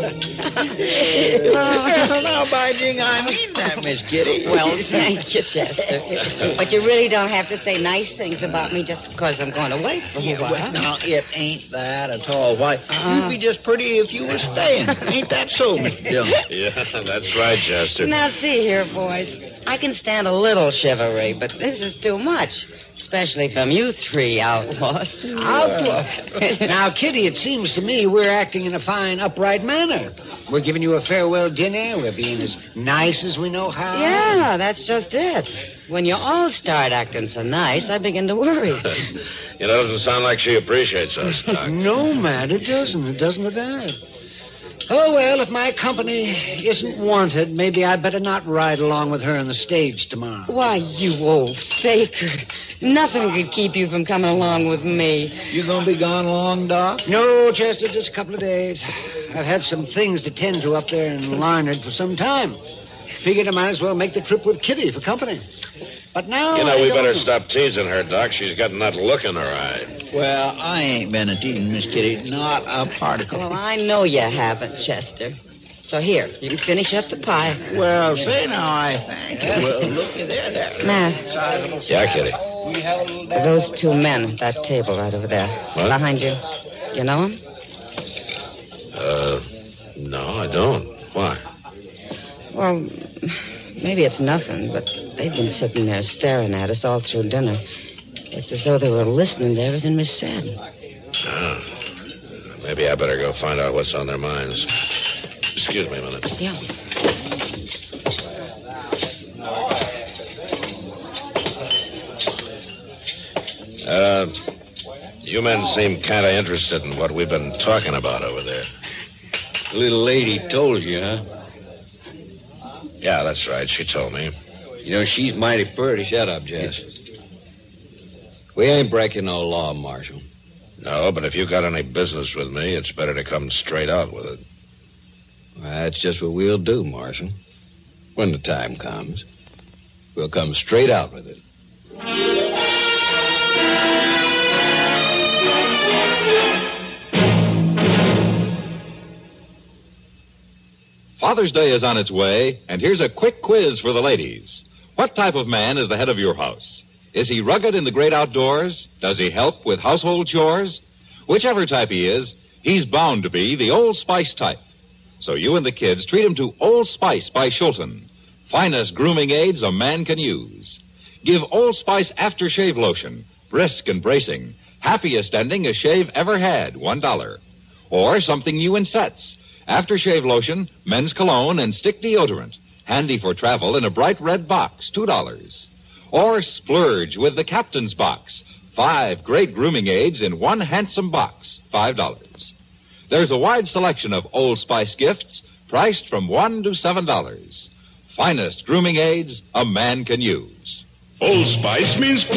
Now, by jing, I mean that, Miss Kitty. Well, thank you, Chester. But you really don't have to say nice things about me just because I'm going away for a while. Well, now, it ain't that at all. Why, you'd be just pretty if you were staying. Ain't that so, Mr. Dillon? Yeah, that's right, Chester. Now, see here, boys. I can stand a little chivalry, but this is too much. Especially from you three outlaws. Outlaws? Now, Kitty, it seems to me we're acting in a fine, upright manner. We're giving you a farewell dinner. We're being as nice as we know how. Yeah, that's just it. When you all start acting so nice, I begin to worry. You know, it doesn't sound like she appreciates us, Doc. No, man, it doesn't. It doesn't at all. Oh, well, if my company isn't wanted, maybe I'd better not ride along with her on the stage tomorrow. Why, you old faker. Nothing could keep you from coming along with me. You gonna be gone long, Doc? No, Chester, just a couple of days. I've had some things to tend to up there in Larned for some time. Figured I might as well make the trip with Kitty for company. But now... You know, we better stop teasing her, Doc. She's got that look in her eye. Well, I ain't been a teasing, Miss Kitty. Not a particle. Well, I know you haven't, Chester. So here, you can finish up the pie. Well, say now, I thank you. Well, looky there. Matt. Yeah, Kitty. Those two men at that table right over there. What? Behind you. You know them? No, I don't. Why? Well, maybe it's nothing, but they've been sitting there staring at us all through dinner. It's as though they were listening to everything we said. Maybe I better go find out what's on their minds. Excuse me a minute. Yeah. You men seem kind of interested in what we've been talking about over there. The little lady told you, huh? Yeah, that's right. She told me. You know, she's mighty pretty. Shut up, Jess. We ain't breaking no law, Marshal. No, but if you got any business with me, it's better to come straight out with it. Well, that's just what we'll do, Marshal. When the time comes, we'll come straight out with it. Father's Day is on its way, and here's a quick quiz for the ladies. What type of man is the head of your house? Is he rugged in the great outdoors? Does he help with household chores? Whichever type he is, he's bound to be the Old Spice type. So you and the kids treat him to Old Spice by Shulton. Finest grooming aids a man can use. Give Old Spice aftershave lotion, brisk and bracing, happiest ending a shave ever had, $1. Or something new in sets. Aftershave lotion, men's cologne, and stick deodorant. Handy for travel in a bright red box, $2. Or splurge with the Captain's Box. 5 great grooming aids in one handsome box, $5. There's a wide selection of Old Spice gifts, priced from $1 to $7. Finest grooming aids a man can use. Old Spice means